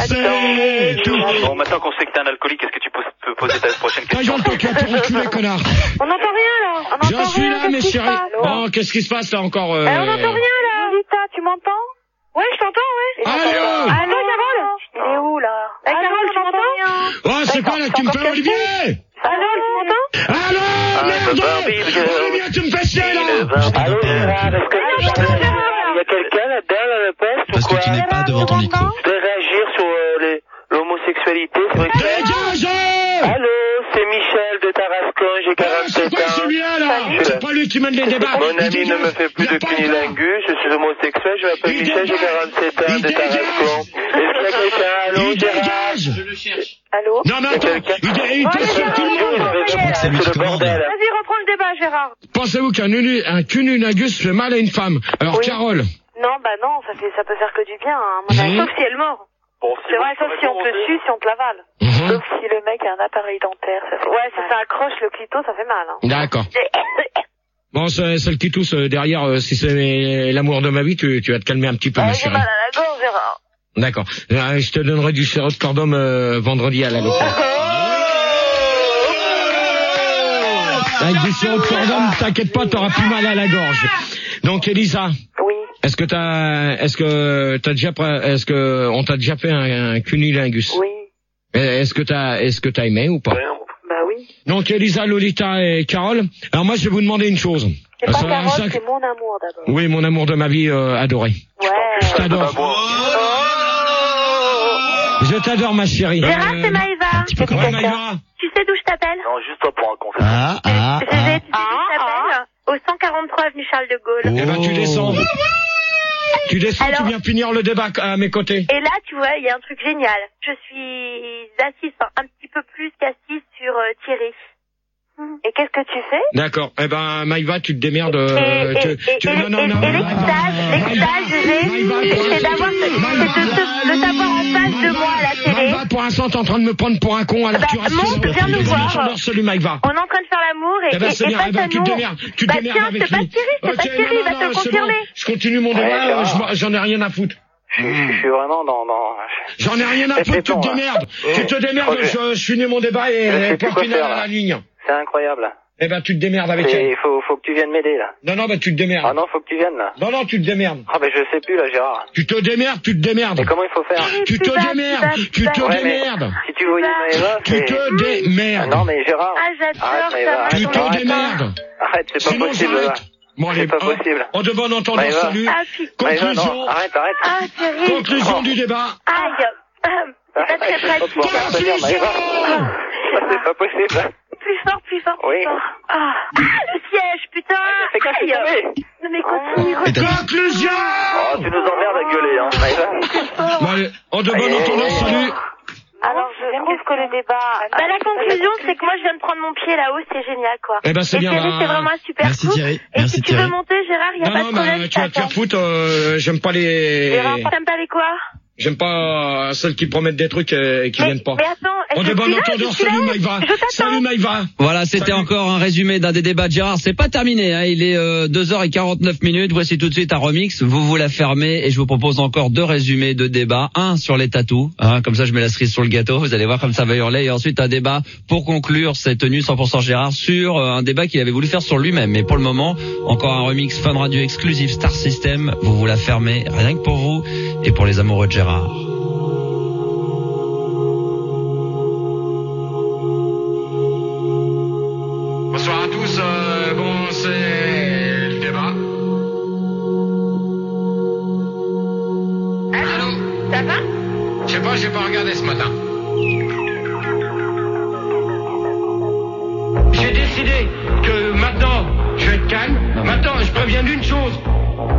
c'est tout. Bon, maintenant qu'on sait que t'es un alcoolique, est-ce que tu peux poser ta prochaine question? Ta gueule, toi, tu vas te reculer, connard. On n'entend rien, là. On Je n'entend suis rien. là, mes Qu'est-ce qui se chéris. passe? Bon, qu'est-ce qui se passe là encore On n'entend rien, là. Lolita, tu m'entends? Ouais, je t'entends, ouais. Allô? Allô, Carole? Il est où, là? Carole, tu m'entends? Oh, c'est quoi là, tu me fais Olivier? Allô, tu m'entends? Allô, merde! Olivier, tu me fais chier, là! Allô, Gérard, est-ce que il y a quelqu'un là-dedans, là, le poste, Parce ou quoi? que tu n'es pas devant ton micro. Je voudrais réagir sur l'homosexualité. C'est vrai que... Dégage! Allô, c'est Michel de Tarascon, j'ai 47 C'est quoi ans. celui-là, là? C'est pas lui qui mène les débats. Mon ami ne me fait plus de cunilingus, je suis homosexuel, je m'appelle Michel, j'ai 47 ans, de Tarascon. Est-ce qu'il y a quelqu'un? Allô, Il Gérard? dégage! Allô? Non, mais attends, il passe sur tout le monde. Je crois que c'est lui qui commande. Vas-y, reprends le débat, Gérard. Pensez-vous qu'un cunilingus fait mal à une femme? Alors, Oui. Carole. Non, bah non, ça peut faire que du bien, hein. Mon avis, sauf si elle mord. Bon, C'est vrai, sauf si on te suce, si on te l'avale. Mhm. Sauf si le mec a un appareil dentaire, ça fait ouais, si ça accroche le clito, ça fait mal, hein. D'accord. Bon, c'est le titous derrière, si c'est l'amour de ma vie, tu vas te calmer un petit peu, ma J'ai chérie. mal à la gorge, Gérard. D'accord. Je te donnerai du sirop de cordon vendredi à la locale. Avec du sirop de cordon, t'inquiète pas, t'auras plus mal à la gorge. Donc, Elisa. Oui. Est-ce que on t'a déjà fait un cunilingus? Oui. Est-ce que t'as aimé ou pas? Bah oui. Donc, Elisa, Lolita et Carole. Alors moi, je vais vous demander une chose. C'est pas Ça va, Carole, ça- c'est mon amour d'abord. Oui, mon amour de ma vie adoré. Ouais. Je t'adore. Je t'adore, ma chérie. Gérard, c'est Maëva. Ouais, Maïva. Tu sais d'où je t'appelle? Non, juste pas pour un conflit. Tu sais d'où je t'appelle? Au 143 avenue Charles de Gaulle. Eh ben, tu descends. Tu descends, Alors- tu viens finir le débat à mes côtés. Et là, tu vois, il y a un truc génial. Je suis assise, enfin, un petit peu plus qu'assise sur Thierry. Et qu'est-ce que tu fais? D'accord. Eh ben, Maïva, tu te démerdes. Et l'extase, c'est d'avoir, c'est de t'avoir en face de moi à la télé. Maïva, pour l'instant, t'es en train de me prendre pour un con, alors Bah, tu restes monte, viens nous voir. Salut, Maïva. On est en train de faire l'amour et Eh ben, c'est bien, face eh ben, à tu nous. te démerdes, tu te Bah démerdes tiens, avec c'est pas lui. Thierry, c'est pas Ok, Thierry, il va te le c'est bon. confirmer. Je continue mon débat, j'en ai rien à foutre. Je suis vraiment dans... J'en ai rien à foutre, tu te démerdes. Tu te démerdes, je finis mon débat et plus pour quoi finir faire, à la là. ligne. C'est incroyable. Eh ben, tu te démerdes avec elle. Il faut que tu viennes m'aider, là. Non, bah, tu te démerdes. Ah non, faut que tu viennes, là. Non, tu te démerdes. Ah ben je sais plus, là, Gérard. Tu te démerdes, tu te démerdes. Mais comment il faut faire? Tu te démerdes, tu te Ouais, mais démerdes. si tu voyais Maëva, Tu c'est... te démerdes. Ah non, mais Gérard... Ah, j'adore Arrête, ça. Maëva, Tu arrête, te arrête. démerdes. Arrête, c'est pas Sinon, possible, là. j'arrête. Bon, allez, C'est pas possible. en de bon entendeur, Maëva. salut. Ah, putain. Maëva, Conclusion, non, arrête. Ah, Thierry. conclusion du débat. Aïe. C'est pas très pratique. Faut pouvoir faire tenir, Maëva. C'est pas possible. Plus fort. Oui. Ah, le siège, putain. C'est quoi, c'est Aïe. tombé? Non, mais continue. Conclusion. Oh, tu nous emmerdes à gueuler, hein, Maëva. Bon, allez, en de bon entendeur, salut. Alors, je trouve que le débat... Bah, la conclusion, c'est que moi, je viens de prendre mon pied là-haut, c'est génial, quoi. Eh ben, c'est bien, Thierry, bah. c'est vraiment un super Merci, coup. Thierry. Et Merci, si tu veux Thierry. monter, Gérard, il n'y a pas de Non, problème. tu vas te faire foutre, j'aime pas Gérard, t'aimes pas les quoi? j'aime pas celles qui promettent des trucs et qui viennent pas. Mais attends, En de bon entendeur, salut Maïva. Salut Maïva. Voilà, c'était encore un résumé d'un des débats de Gérard. C'est pas terminé, hein. Il est 2h49. Voici tout de suite un remix. Vous la fermez et je vous propose encore 2 résumés de débats. Un sur les tatous, hein, comme ça je mets la cerise sur le gâteau. Vous allez voir comme ça va hurler. Et ensuite un débat pour conclure cette tenue 100% Gérard sur un débat qu'il avait voulu faire sur lui-même. Mais pour le moment, encore un remix Fun Radio exclusif Star System. Vous la fermez rien que pour vous et pour les amoureux de Gérard. Bonsoir à tous, bon, c'est le débat. Allô? Ça va? Je sais pas, j'ai pas regardé ce matin. J'ai décidé que maintenant, je vais être calme. Maintenant, je préviens d'une chose.